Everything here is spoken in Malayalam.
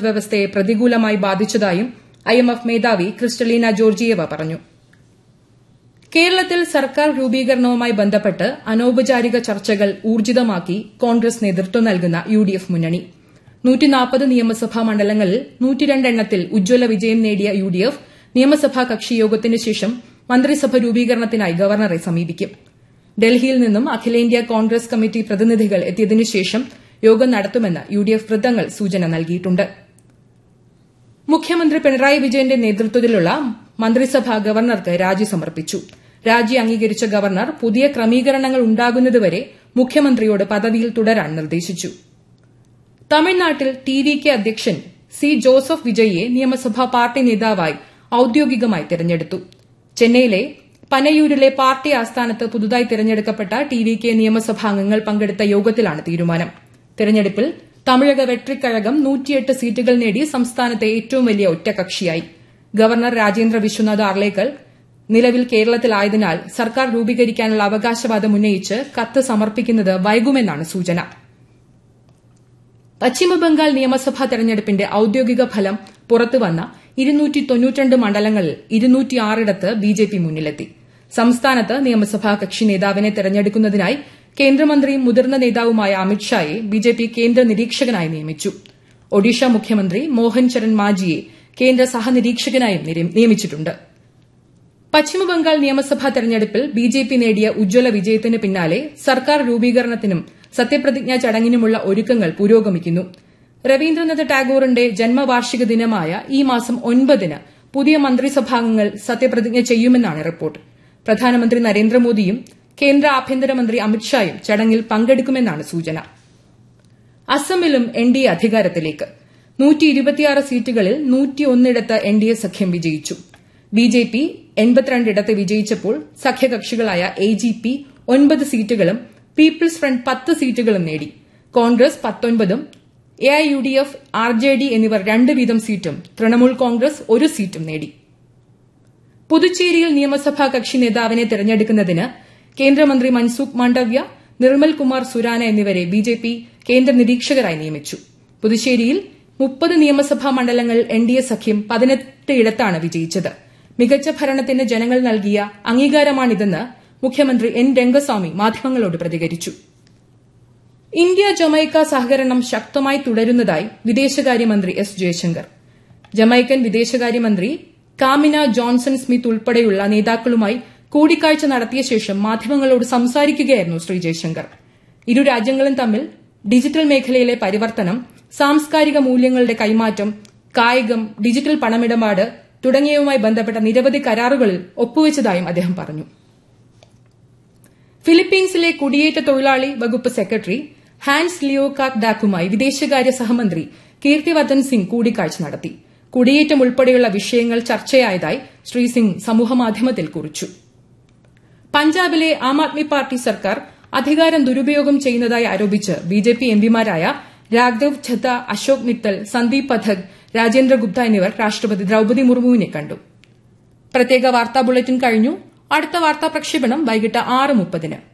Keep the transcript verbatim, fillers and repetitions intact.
സമ്പദ്വ്യവസ്ഥയെ പ്രതികൂലമായി ബാധിച്ചതായും ഐഎംഎഫ് മേധാവി ക്രിസ്റ്റലീന ജോർജിയേവ പറഞ്ഞു. കേരളത്തിൽ സർക്കാർ രൂപീകരണവുമായി ബന്ധപ്പെട്ട് അനൌപചാരിക ചർച്ചകൾ ഊർജിതമാക്കി കോൺഗ്രസ് നേതൃത്വം നൽകുന്ന യുഡിഎഫ് മുന്നണി. നൂറ്റിനാൽപ്പത് നിയമസഭാ മണ്ഡലങ്ങളിൽ നൂറ്റിരണ്ട് എണ്ണത്തിൽ ഉജ്ജ്വല വിജയം നേടിയ യുഡിഎഫ് നിയമസഭാ കക്ഷിയോഗത്തിന് ശേഷം മന്ത്രിസഭ രൂപീകരണത്തിനായി ഗവർണറെ സമീപിക്കും. ഡൽഹിയിൽ നിന്നും അഖിലേന്ത്യാ കോൺഗ്രസ് കമ്മിറ്റി പ്രതിനിധികൾ എത്തിയതിനു ശേഷം യോഗം നടത്തുമെന്ന് യുഡിഎഫ് വൃത്തങ്ങൾ സൂചന നൽകിയിട്ടുണ്ട്. മുഖ്യമന്ത്രി പിണറായി വിജയന്റെ നേതൃത്വത്തിലുള്ള മന്ത്രിസഭ ഗവർണർക്ക് രാജി സമർപ്പിച്ചു. രാജി അംഗീകരിച്ച ഗവർണർ പുതിയ ക്രമീകരണങ്ങൾ ഉണ്ടാകുന്നതുവരെ മുഖ്യമന്ത്രിയോട് പദവിയിൽ തുടരാൻ നിർദ്ദേശിച്ചു. തമിഴ്നാട്ടിൽ ടി വി കെ അധ്യക്ഷൻ സി ജോസഫ് വിജയിയെ നിയമസഭാ പാർട്ടി നേതാവായി ഔദ്യോഗികമായി തെരഞ്ഞെടുത്തു. ചെന്നൈയിലെ പനയൂരിലെ പാർട്ടി ആസ്ഥാനത്ത് പുതുതായി തെരഞ്ഞെടുക്കപ്പെട്ട ടി വി കെ നിയമസഭാംഗങ്ങൾ പങ്കെടുത്ത യോഗത്തിലാണ് തീരുമാനം. തെരഞ്ഞെടുപ്പിൽ തമിഴക വെട്രിക്കഴകം നൂറ്റിയെട്ട് സീറ്റുകൾ നേടി സംസ്ഥാനത്തെ ഏറ്റവും വലിയ ഒറ്റകക്ഷിയായി. ഗവർണർ രാജേന്ദ്ര വിശ്വനാഥ് ആർലേക്കർ നിലവിൽ കേരളത്തിലായതിനാൽ സർക്കാർ രൂപീകരിക്കാനുള്ള അവകാശവാദം ഉന്നയിച്ച് കത്ത് സമർപ്പിക്കുന്നത് വൈകുമെന്നാണ് സൂചന. പശ്ചിമബംഗാൾ നിയമസഭാ തെരഞ്ഞെടുപ്പിന്റെ ഔദ്യോഗിക ഫലം പുറത്തുവന്ന ഇരുന്നൂറ്റി തൊണ്ണൂറ്റിരണ്ട് മണ്ഡലങ്ങളിൽ ഇരുന്നൂറ്റിയാറിടത്ത് ബിജെപി മുന്നിലെത്തി. സംസ്ഥാനത്ത് നിയമസഭാ കക്ഷി നേതാവിനെ തെരഞ്ഞെടുക്കുന്നതിനായി കേന്ദ്രമന്ത്രിയും മുതിർന്ന നേതാവുമായ അമിത്ഷായെ ബിജെപി കേന്ദ്ര നിരീക്ഷകനായി നിയമിച്ചു. ഒഡീഷ മുഖ്യമന്ത്രി മോഹൻ ചരൺ മാജിയെ കേന്ദ്ര സഹനിരീക്ഷകനായും നിയമിച്ചിട്ടുണ്ട്. പശ്ചിമബംഗാൾ നിയമസഭാ തെരഞ്ഞെടുപ്പിൽ ബിജെപി നേടിയ ഉജ്ജ്വല വിജയത്തിന് പിന്നാലെ സർക്കാർ രൂപീകരണത്തിനും സത്യപ്രതിജ്ഞാ ചടങ്ങിനുമുള്ള ഒരുക്കങ്ങൾ പുരോഗമിക്കുന്നു. രവീന്ദ്രനാഥ് ടാഗോറിന്റെ ജന്മവാർഷിക ദിനമായ ഈ മാസം ഒൻപതിന് പുതിയ മന്ത്രിസഭാംഗങ്ങൾ സത്യപ്രതിജ്ഞ ചെയ്യുമെന്നാണ് റിപ്പോർട്ട്. പ്രധാനമന്ത്രി നരേന്ദ്രമോദിയും കേന്ദ്ര ആഭ്യന്തരമന്ത്രി അമിത്ഷായും ചടങ്ങിൽ പങ്കെടുക്കുമെന്നാണ് സൂചന. അസമിലും എൻഡിഎ അധികാരത്തിലേക്ക്. നൂറ്റി ഇരുപത്തിയാറ് സീറ്റുകളിൽ നൂറ്റിയൊന്നിടത്ത് എൻഡിഎ സഖ്യം വിജയിച്ചു. ബിജെപി എൺപത്തിരണ്ടിടത്ത് വിജയിച്ചപ്പോൾ സഖ്യകക്ഷികളായ എജിപി ഒൻപത് സീറ്റുകളും പീപ്പിൾസ് ഫ്രണ്ട് പത്ത് സീറ്റുകളും നേടി. കോൺഗ്രസ് പത്തൊൻപതും എഐയുഡിഎഫ്, ആർജെഡി എന്നിവർ രണ്ട് വീതം സീറ്റും തൃണമൂൽ കോൺഗ്രസ് ഒരു സീറ്റും നേടി. പുതുച്ചേരിയിൽ നിയമസഭാ കക്ഷി നേതാവിനെ തെരഞ്ഞെടുക്കുന്നതിന് കേന്ദ്രമന്ത്രി മൻസുഖ് മാണ്ഡവ്യ, നിർമ്മൽ കുമാർ സുരാന എന്നിവരെ ബിജെപി കേന്ദ്ര നിരീക്ഷകരായി നിയമിച്ചു. പുതുച്ചേരിയിൽ മുപ്പത് നിയമസഭാ മണ്ഡലങ്ങളിൽ എൻഡിഎ സഖ്യം പതിനെട്ട് ഇടത്താണ് വിജയിച്ചത്. മികച്ച ഭരണത്തിന് ജനങ്ങൾ നൽകിയ അംഗീകാരമാണിതെന്ന് മുഖ്യമന്ത്രി എൻ രംഗസ്വാമി മാധ്യമങ്ങളോട് പ്രതികരിച്ചു. ഇന്ത്യ ജമൈക്ക സഹകരണം ശക്തമായി തുടരുന്നതായി വിദേശകാര്യമന്ത്രി എസ് ജയശങ്കർ. ജമൈക്കൻ വിദേശകാര്യമന്ത്രി കാമിന ജോൺസൺ സ്മിത്ത് ഉൾപ്പെടെയുള്ള നേതാക്കളുമായി കൂടിക്കാഴ്ച നടത്തിയ ശേഷം മാധ്യമങ്ങളോട് സംസാരിക്കുകയായിരുന്നു ശ്രീ ജയശങ്കർ. ഇരു രാജ്യങ്ങളും തമ്മിൽ ഡിജിറ്റൽ മേഖലയിലെ പരിവർത്തനം, സാംസ്കാരിക മൂല്യങ്ങളുടെ കൈമാറ്റം, കായികം, ഡിജിറ്റൽ പണമിടപാട് തുടങ്ങിയവയുമായി ബന്ധപ്പെട്ട നിരവധി കരാറുകളിൽ ഒപ്പുവച്ചതായും അദ്ദേഹം പറഞ്ഞു. ഫിലിപ്പീൻസിലെ കുടിയേറ്റ തൊഴിലാളി വകുപ്പ് സെക്രട്ടറി ഹാൻസ് ലിയോകാർഡ് ഡാക്കുമായി വിദേശകാര്യ സഹമന്ത്രി കീർത്തിവർദ്ധൻ സിംഗ് കൂടിക്കാഴ്ച നടത്തി. കുടിയേറ്റം ഉൾപ്പെടെയുള്ള വിഷയങ്ങൾ ചർച്ചയായതായി ശ്രീ സിംഗ് സമൂഹമാധ്യമത്തിൽ കുറിച്ചു. പഞ്ചാബിലെ ആം ആദ്മി പാർട്ടി സർക്കാർ അധികാരം ദുരുപയോഗം ചെയ്യുന്നതായി ആരോപിച്ച് ബിജെപി എംപിമാരായ രാഘവ് ഛദ്ദ, അശോക് മിത്തൽ, സന്ദീപ് പഥക്, രാജേന്ദ്ര ഗുപ്ത എന്നിവർ രാഷ്ട്രപതി ദ്രൌപദി മുർമുവിനെ കണ്ടു. പ്രത്യേക വാർത്താ ബുള്ളറ്റിൻ കഴിഞ്ഞു. അടുത്ത വാർത്താ പ്രക്ഷേപണം വൈകിട്ട് ആറ് മുപ്പതിന്.